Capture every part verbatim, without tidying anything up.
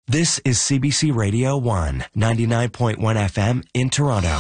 This is C B C Radio one, ninety-nine point one F M in Toronto.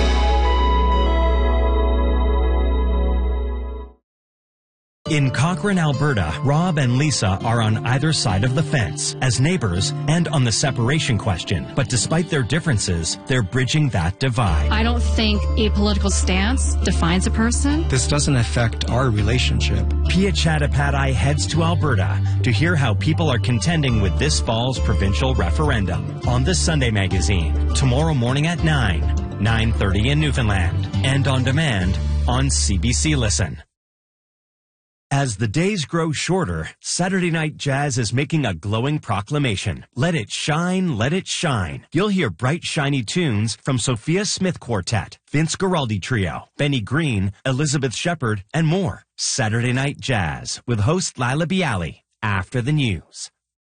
In Cochrane, Alberta, Rob and Lisa are on either side of the fence as neighbors and on the separation question. But despite their differences, they're bridging that divide. I don't think a political stance defines a person. This doesn't affect our relationship. Pia Chattopadhyay heads to Alberta to hear how people are contending with this fall's provincial referendum on the Sunday Magazine, tomorrow morning at nine, nine thirty in Newfoundland, and on demand on C B C Listen. As the days grow shorter, Saturday Night Jazz is making a glowing proclamation. Let it shine, let it shine. You'll hear bright, shiny tunes from Sophia Smith Quartet, Vince Guaraldi Trio, Benny Green, Elizabeth Shepard, and more. Saturday Night Jazz with host Lila Bialy after the news.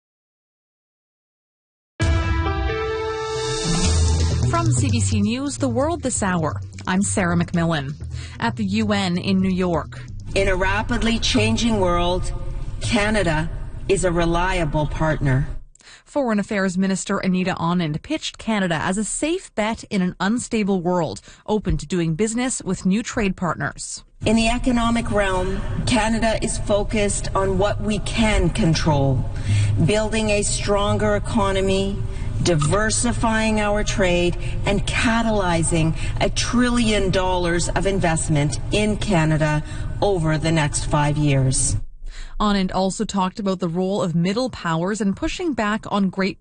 From C B C News, The World This Hour, I'm Sarah McMillan. At the U N in New York. In a rapidly changing world, Canada is a reliable partner. Foreign Affairs Minister Anita Anand pitched Canada as a safe bet in an unstable world, open to doing business with new trade partners. In the economic realm, Canada is focused on what we can control, building a stronger economy, diversifying our trade, and catalyzing a trillion dollars of investment in Canada over the next five years. Anand also talked about the role of middle powers and pushing back on Great